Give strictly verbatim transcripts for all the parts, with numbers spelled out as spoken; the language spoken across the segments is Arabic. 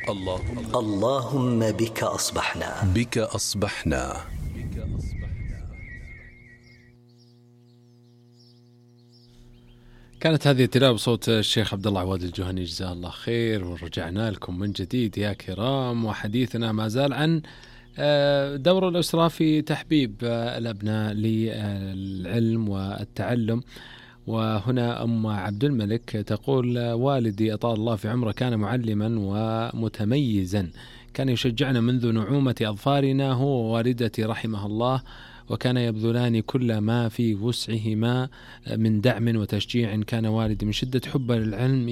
اللهم اللهم بك أصبحنا بك أصبحنا. كانت هذه تلاوة بصوت الشيخ عبد الله عواد الجهني جزاه الله خير. ورجعنا لكم من جديد يا كرام، وحديثنا ما زال عن دور الأسرة في تحبيب الأبناء للعلم والتعلم. وهنا أم عبد الملك تقول: والدي أطال الله في عمره كان معلما ومتميزا، كان يشجعنا منذ نعومة أظفارنا هو ووالدتي رحمه الله، وكان يبذلان كل ما في وسعهما من دعم وتشجيع. كان والدي من شدة حبه للعلم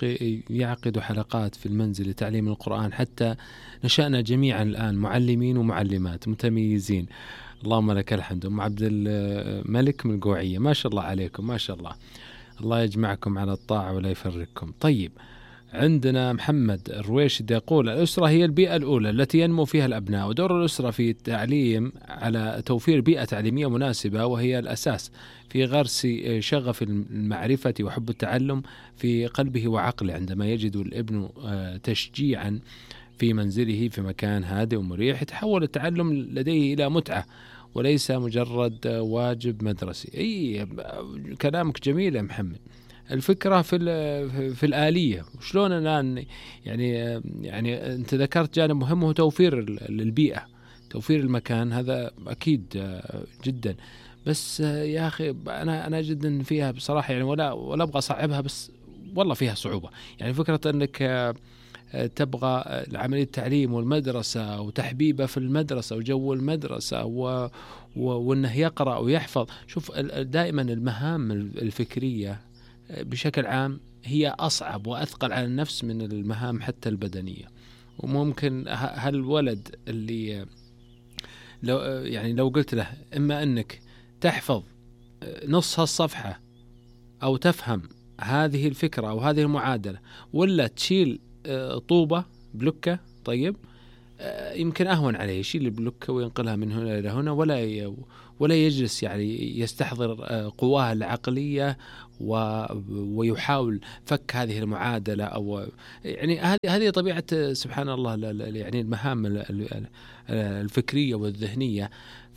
يعقد حلقات في المنزل لتعليم القرآن، حتى نشأنا جميعا الآن معلمين ومعلمات متميزين. اللهم لك الحمد. أم عبد الملك من القوعية، ما شاء الله عليكم، ما شاء الله. الله يجمعكم على الطاعة ولا يفرقكم. طيب، عندنا محمد الرويشد يقول: الأسرة هي البيئة الأولى التي ينمو فيها الأبناء، ودور الأسرة في التعليم على توفير بيئة تعليمية مناسبة، وهي الأساس في غرس شغف المعرفة وحب التعلم في قلبه وعقله. عندما يجد الابن تشجيعا في منزله في مكان هادئ ومريح، يتحول التعلم لديه إلى متعة وليس مجرد واجب مدرسي. أي كلامك جميل يا محمد. الفكرة في في الآلية، وشلون الآن يعني يعني أنت ذكرت جانب مهم هو توفير البيئة، توفير المكان، هذا أكيد جدا. بس يا أخي أنا أنا جدا فيها بصراحة يعني، ولا ولا أبغى أصعبها، بس والله فيها صعوبة. يعني فكرة أنك تبغى عملية التعليم والمدرسة وتحبيبه في المدرسة وجو المدرسة و... و... وأنه يقرأ ويحفظ. شوف، دائما المهام الفكرية بشكل عام هي أصعب وأثقل على النفس من المهام حتى البدنية. وممكن هالولد اللي لو يعني لو قلت له إما أنك تحفظ نص هالصفحة أو تفهم هذه الفكرة أو هذه المعادلة، ولا تشيل طوبة بلوكة، طيب يمكن أهون عليه يشيل البلوكة وينقلها من هنا إلى هنا، ولا ولا يجلس يعني يستحضر قواه العقلية ويحاول فك هذه المعادلة. أو يعني هذه هذه طبيعة سبحان الله يعني المهام الفكرية والذهنية.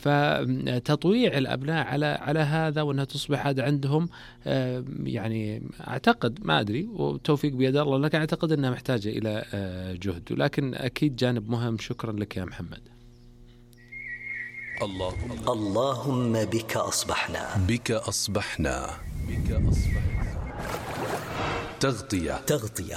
فتطويع الأبناء على على هذا، وأنها تصبح هذا عندهم يعني أعتقد، ما أدري والتوفيق بيد الله، لكن أعتقد أنها محتاجة إلى جهد، ولكن أكيد جانب مهم. شكرا لك يا محمد. اللهم اللهم بك أصبحنا بك أصبحنا بك أصبحنا. تغطية تغطية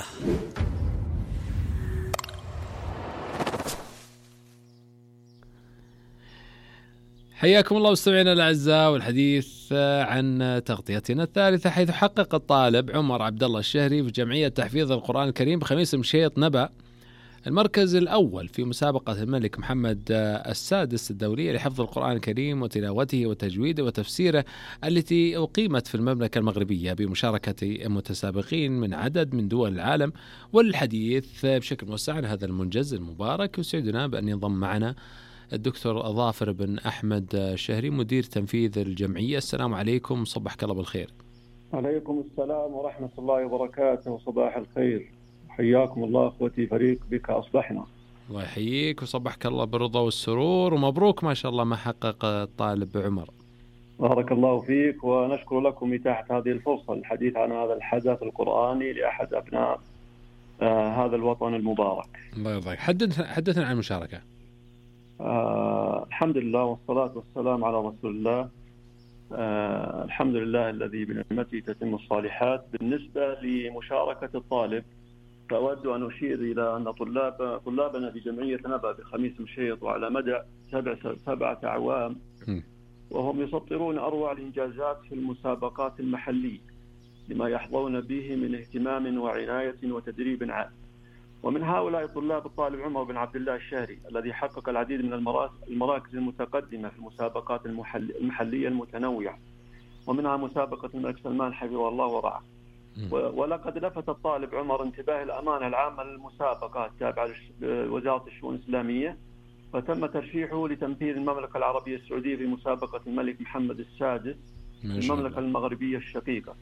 حياكم الله مستمعينا الأعزاء، والحديث عن تغطيتنا الثالثة، حيث حقق الطالب عمر عبد الله الشهري في جمعية تحفيظ القرآن الكريم بخميس مشيط نبأ المركز الأول في مسابقة الملك محمد السادس الدولية لحفظ القرآن الكريم وتلاوته وتجويده وتفسيره، التي أقيمت في المملكة المغربية بمشاركة متسابقين من عدد من دول العالم. والحديث بشكل موسع عن هذا المنجز المبارك، وسعدنا بأن ينضم معنا الدكتور ظافر بن أحمد الشهري، مدير تنفيذ الجمعية. السلام عليكم، صبحك الله بالخير. عليكم السلام ورحمة الله وبركاته، وصباح الخير. حياكم الله أخوتي فريق بك أصبحنا. الله يحييك وصبحك الله بالرضا والسرور، ومبروك ما شاء الله ما حقق الطالب عمر. بارك الله فيك، ونشكر لكم إتاحة هذه الفرصة للحديث عن هذا الحدث القرآني لأحد أبناء آه هذا الوطن المبارك. الله يرضيك. حدثنا حدثنا عن المشاركة. آه الحمد لله والصلاة والسلام على رسول الله. آه الحمد لله الذي بنعمته تتم الصالحات. بالنسبة لمشاركة الطالب، فأود أن أشير إلى أن طلاب طلابنا بجمعية نبأ بخميس مشيط وعلى مدى سبع سبعة أعوام وهم يسطرون أروع الإنجازات في المسابقات المحلية لما يحظون به من اهتمام وعناية وتدريب عام. ومن هؤلاء طلاب الطالب عمر بن عبد الله الشهري الذي حقق العديد من المراكز المتقدمة في المسابقات المحلية المتنوعة، ومنها مسابقة الملك سلمان حفظه الله ورعاه. ولقد لفت الطالب عمر انتباه الأمانة العامة للمسابقة التابعة لوزارة الشؤون الإسلامية، فتم ترشيحه لتمثيل المملكة العربية السعودية في مسابقة الملك محمد السادس المملكة المغربية الشقيقة.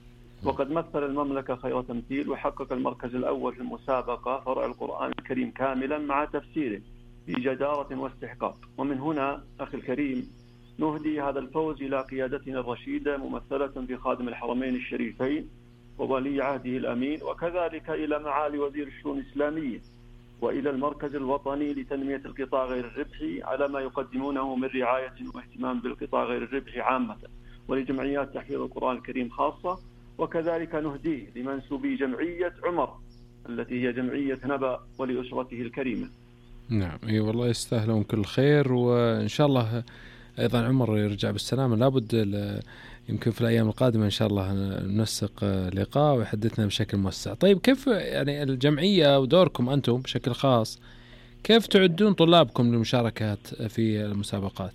وقد مثل المملكة خير تمثيل، وحقق المركز الأول في المسابقة فرع القرآن الكريم كاملا مع تفسيره بجدارة واستحقاق. ومن هنا أخي الكريم نهدي هذا الفوز إلى قيادتنا الرشيدة ممثلة في خادم الحرمين الشريفين وولي عهده الأمين، وكذلك إلى معالي وزير الشؤون الإسلامية، وإلى المركز الوطني لتنمية القطاع غير الربحي على ما يقدمونه من رعاية واهتمام بالقطاع غير الربحي عامة، ولجمعيات تحفيظ القرآن الكريم خاصة. وكذلك نهديه لمنسوبي جمعية عمر التي هي جمعية نبأ ولأسرته الكريمة. نعم، اي والله يستاهلون كل خير، وإن شاء الله أيضا عمر يرجع بالسلامة. لابد يمكن في الأيام القادمة إن شاء الله ننسق لقاء ويحدثنا بشكل موسع. طيب كيف يعني الجمعية ودوركم أنتم بشكل خاص، كيف تعدون طلابكم للمشاركات في المسابقات؟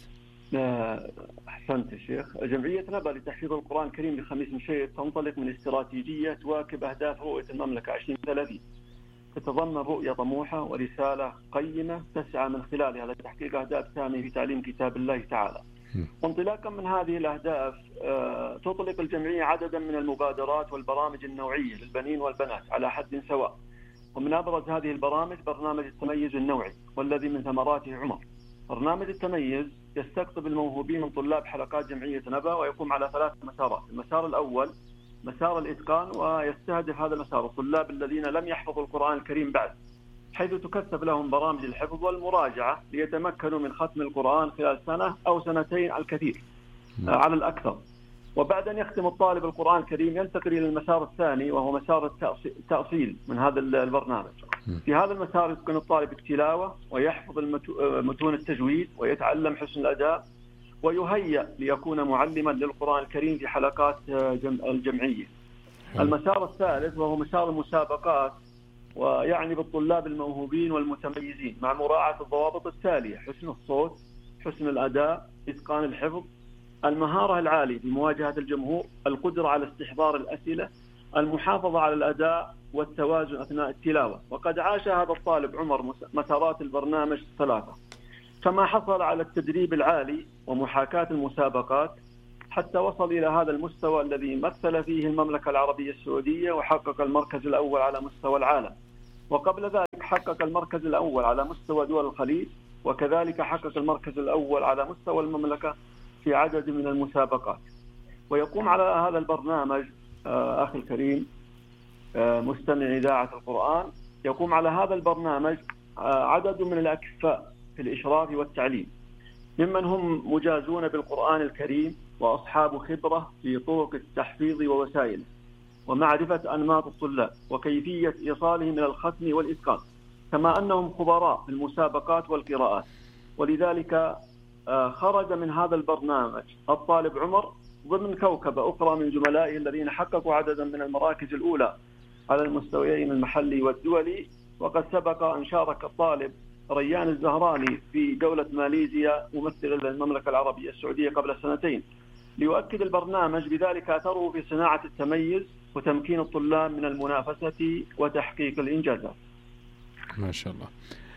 أحسنت يا شيخ. جمعية نبأ لتحفيظ القرآن الكريم لخميس مشيط تنطلق من استراتيجية تواكب أهداف رؤية المملكة عشرين ثلاثين، تتضمن رؤية طموحة ورسالة قيمة تسعى من خلالها لتحقيق أهداف سامية في تعليم كتاب الله تعالى. وانطلاقا من هذه الأهداف تطلق الجمعية عددا من المبادرات والبرامج النوعية للبنين والبنات على حد سواء. ومن أبرز هذه البرامج برنامج التميز النوعي، والذي من ثمراته عمر. برنامج التميز يستقطب الموهوبين من طلاب حلقات جمعية نبأ، ويقوم على ثلاث مسارات. المسار الأول مسار الإتقان، ويستهدف هذا المسار الطلاب الذين لم يحفظوا القرآن الكريم بعد، حيث تكثف لهم برامج الحفظ والمراجعة ليتمكنوا من ختم القرآن خلال سنة أو سنتين على الكثير على الأكثر. وبعد أن يختم الطالب القرآن الكريم ينتقل إلى المسار الثاني، وهو مسار التأصيل من هذا البرنامج. في هذا المسار يتقن الطالب التلاوة ويحفظ متون التجويد ويتعلم حسن الأداء، ويهيأ ليكون معلما للقرآن الكريم في حلقات الجمعية. المسار الثالث وهو مسار المسابقات، ويعني بالطلاب الموهوبين والمتميزين مع مراعاة الضوابط التالية: حسن الصوت، حسن الأداء، إتقان الحفظ، المهارة العالية في مواجهة الجمهور، القدرة على استحضار الأسئلة، المحافظة على الأداء، والتوازن أثناء التلاوة. وقد عاش هذا الطالب عمر مسارات البرنامج الثلاثة، فما حصل على التدريب العالي ومحاكاة المسابقات حتى وصل إلى هذا المستوى الذي مثل فيه المملكة العربية السعودية وحقق المركز الأول على مستوى العالم. وقبل ذلك حقق المركز الأول على مستوى دول الخليج، وكذلك حقق المركز الأول على مستوى المملكة في عدد من المسابقات. ويقوم على هذا البرنامج أخي الكريم مستمع إذاعة القرآن، يقوم على هذا البرنامج عدد من الأكفاء في الإشراف والتعليم، ممن هم مجازون بالقرآن الكريم وأصحاب خبرة في طرق التحفيظ ووسائله، ومعرفة أنماط الطلاب وكيفية إيصالهم إلى الختم والإتقان، كما أنهم خبراء في المسابقات والقراءات. ولذلك خرج من هذا البرنامج الطالب عمر ضمن كوكبة أخرى من زملائه الذين حققوا عددا من المراكز الأولى على المستويين المحلي والدولي. وقد سبق أن شارك الطالب ريان الزهراني في دولة ماليزيا ممثلا للمملكة العربية السعودية قبل سنتين، ليؤكد البرنامج بذلك أثره في صناعة التميز وتمكين الطلاب من المنافسة وتحقيق الإنجازات. ما شاء الله.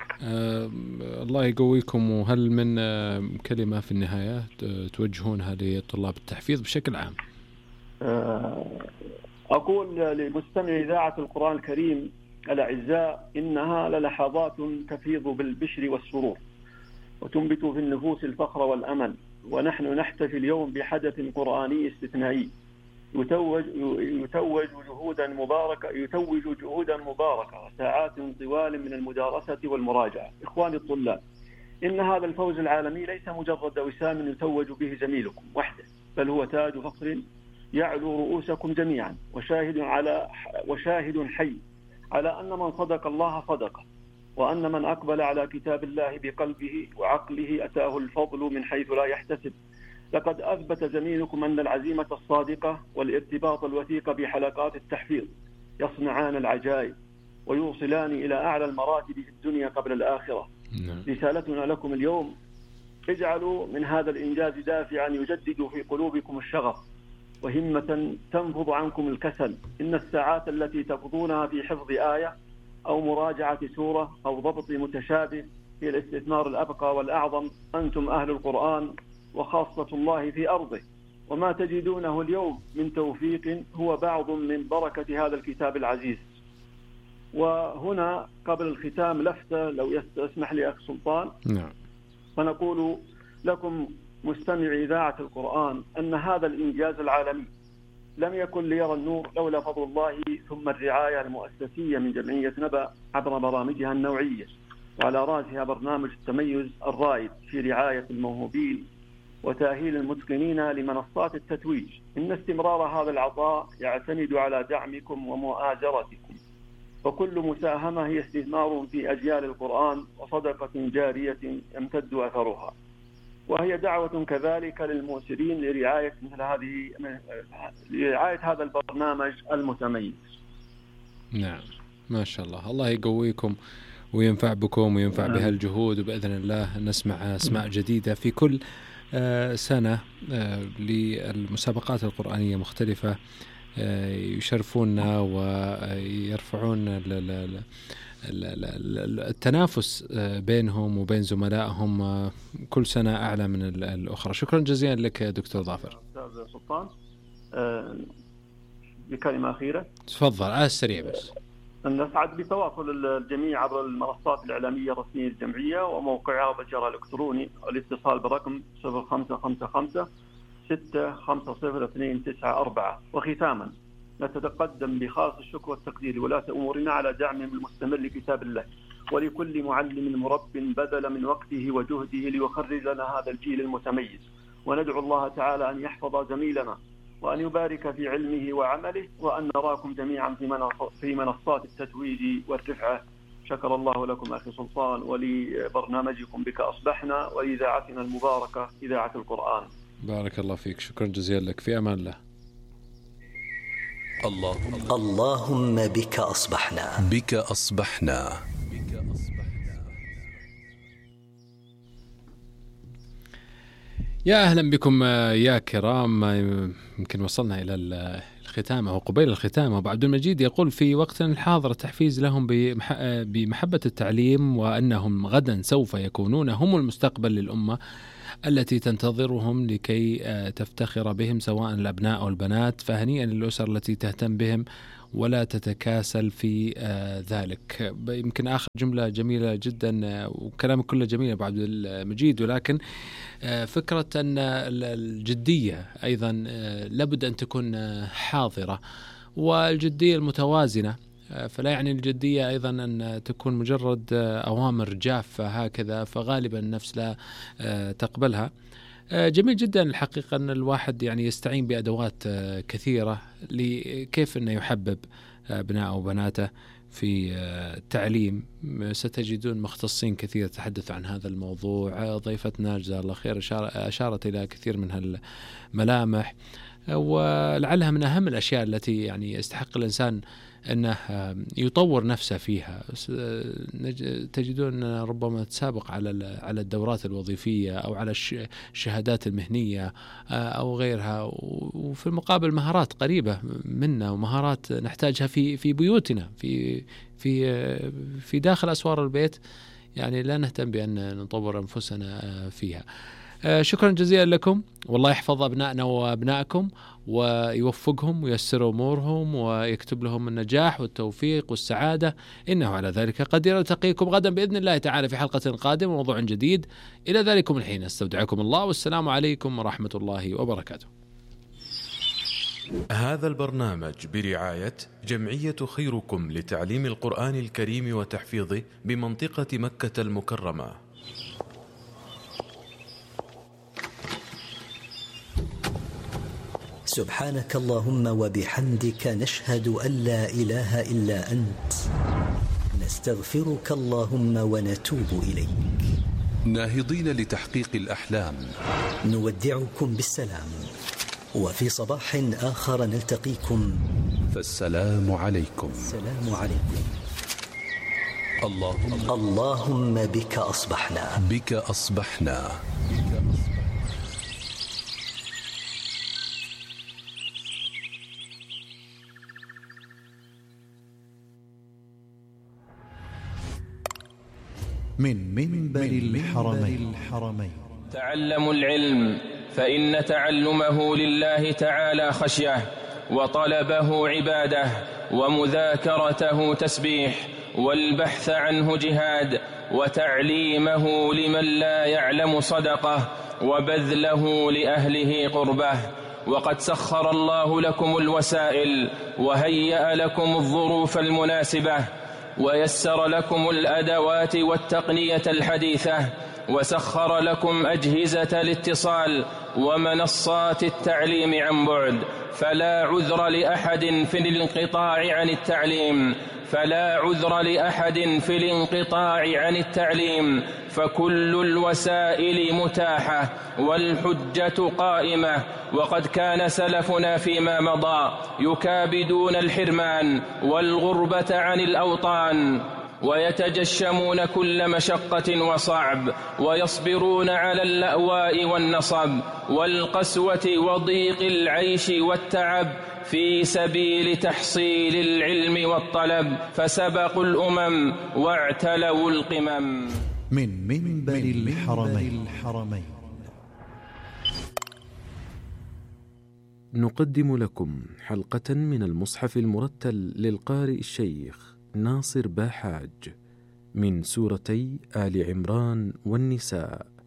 أه الله يقويكم. وهل من أه كلمة في النهاية توجهونها لطلاب التحفيظ بشكل عام؟ أه أقول لمستمع إذاعة القرآن الكريم الأعزاء: إنها للحظات تفيض بالبشر والسرور، وتنبت في النفوس الفخر والأمل. ونحن نحتفي اليوم بحدث قرآني استثنائي يتوج يتوج جهودا مباركة يتوج جهودا مباركة وساعات طوال من المدارسة والمراجعة. إخواني الطلاب، إن هذا الفوز العالمي ليس مجرد وسام يتوج به زميلكم وحده، بل هو تاج فخر يعلو رؤوسكم جميعا، وشاهد على وشاهد حي على أن من صدق الله صدقه، وأن من أقبل على كتاب الله بقلبه وعقله أتاه الفضل من حيث لا يحتسب. لقد أثبت زميلكم أن العزيمة الصادقة والارتباط الوثيق بحلقات التحفيظ يصنعان العجائب ويوصلان إلى أعلى المراتب في الدنيا قبل الآخرة. رسالتنا لكم اليوم: اجعلوا من هذا الإنجاز دافعا يجدد في قلوبكم الشغف وهمة تنفض عنكم الكسل. إن الساعات التي تقضونها في حفظ آية أو مراجعة سورة أو ضبط متشابه هي الاستثمار الأبقى والأعظم. أنتم أهل القرآن وخاصة الله في أرضه، وما تجدونه اليوم من توفيق هو بعض من بركة هذا الكتاب العزيز. وهنا قبل الختام لفتة لو يسمح لي أخ سلطان. نعم. فنقول لكم مستمع إذاعة القرآن أن هذا الإنجاز العالمي لم يكن ليرى النور لولا فضل الله ثم الرعاية المؤسسية من جمعية نبأ عبر برامجها النوعية، وعلى رأسها برنامج التميز الرائد في رعاية الموهوبين وتأهيل المتقنين لمنصات التتويج. إن استمرار هذا العطاء يعتمد على دعمكم ومؤازرتكم، وكل مساهمة هي استثمار في أجيال القرآن وصدقة جارية يمتد أثرها، وهي دعوة كذلك للمؤثرين لرعاية مثل هذه لرعاية هذا البرنامج المتميز. نعم ما شاء الله، الله يقويكم وينفع بكم وينفع بها الجهود، وبإذن الله نسمع أسماء جديدة في كل سنة للمسابقات القرآنية مختلفة يشرفوننا ويرفعون التنافس بينهم وبين زملائهم كل سنة أعلى من الأخرى. شكرا جزيلا لك دكتور ظافر. أستاذ سلطان بكلمة أخيرة تفضل على السريع بس. نسعد بتواصل الجميع عبر المنصات الإعلامية الرسمية للجمعية وموقعها ومتجرها الإلكتروني، الاتصال برقم صفر خمسة خمسة خمسة ستة خمسة صفر اثنين تسعة أربعة. وختاما نتقدم بخاص الشكر والتقدير لولاة أمورنا على دعمهم المستمر لكتاب الله، ولكل معلم مرب بذل من وقته وجهده ليخرج لنا هذا الجيل المتميز، وندعو الله تعالى أن يحفظ زميلنا وأن يبارك في علمه وعمله، وأن نراكم جميعا في منصات التتويج والرفعة. شكر الله لكم أخي سلطان ولبرنامجكم بك أصبحنا وإذاعتنا المباركة إذاعة القرآن. بارك الله فيك، شكرا جزيلا لك، في أمان الله. اللهم اللهم بك أصبحنا بك أصبحنا يا أهلا بكم يا كرام. يمكن وصلنا إلى الختام أو قبيل الختام. أبو عبد المجيد يقول في وقتنا الحاضر التحفيز لهم بمحبة التعليم، وأنهم غدا سوف يكونون هم المستقبل للأمة التي تنتظرهم لكي تفتخر بهم سواء الأبناء أو البنات. فهنيئا للأسر التي تهتم بهم ولا تتكاسل في ذلك. يمكن آخر جملة جميلة جدا، وكلامك كله جميل أبو عبد المجيد، ولكن فكرة أن الجدية أيضا لابد أن تكون حاضرة، والجدية المتوازنة. فلا يعني الجدية أيضا أن تكون مجرد أوامر جافة هكذا، فغالبا النفس لا تقبلها. جميل جدا الحقيقة أن الواحد يعني يستعين بأدوات كثيرة لكيف أنه يحبب أبناءه وبناته في التعليم. ستجدون مختصين كثير تحدث عن هذا الموضوع. ضيفتنا جزاها الله خير أشارت إلى كثير من هالملامح، ولعلها من أهم الأشياء التي يعني يستحق الإنسان أنه يطور نفسه فيها. تجدون ربما تسابق على على الدورات الوظيفية أو على الشهادات المهنية أو غيرها، وفي المقابل مهارات قريبة منا ومهارات نحتاجها في في بيوتنا في في في داخل أسوار البيت، يعني لا نهتم بأن نطور أنفسنا فيها. شكرا جزيلا لكم، والله يحفظ أبنائنا وأبنائكم ويوفقهم وييسر أمورهم ويكتب لهم النجاح والتوفيق والسعادة، إنه على ذلك قدير. ألتقيكم غدا بإذن الله تعالى في حلقة قادمة وموضوع جديد. إلى ذلكم الحين استودعكم الله، والسلام عليكم ورحمة الله وبركاته. هذا البرنامج برعاية جمعية خيركم لتعليم القرآن الكريم وتحفيظه بمنطقة مكة المكرمة. سبحانك اللهم وبحمدك نشهد أن لا إله إلا أنت، نستغفرك اللهم ونتوب إليك. ناهضين لتحقيق الأحلام نودعكم بالسلام، وفي صباح آخر نلتقيكم، فالسلام عليكم. السلام عليكم. اللهم اللهم بك أصبحنا بك أصبحنا من منبر الحرمين. تعلموا العلم فإن تعلمه لله تعالى خشية، وطلبه عبادة، ومذاكرته تسبيح، والبحث عنه جهاد، وتعليمه لمن لا يعلم صدقة، وبذله لأهله قربة. وقد سخر الله لكم الوسائل، وهيأ لكم الظروف المناسبة، ويسر لكم الأدوات والتقنية الحديثة، وسخر لكم أجهزة الاتصال ومنصات التعليم عن بعد، فلا عذر لأحد في الانقطاع عن التعليم فلا عذر لأحد في الانقطاع عن التعليم فكل الوسائل متاحة والحجة قائمة. وقد كان سلفنا فيما مضى يكابدون الحرمان والغربة عن الأوطان، ويتجشمون كل مشقة وصعب، ويصبرون على اللأواء والنصب والقسوة وضيق العيش والتعب في سبيل تحصيل العلم والطلب، فسبقوا الأمم واعتلوا القمم. من منبر الحرمين نقدم لكم حلقة من المصحف المرتل للقارئ الشيخ ناصر باحاج من سورتي آل عمران والنساء.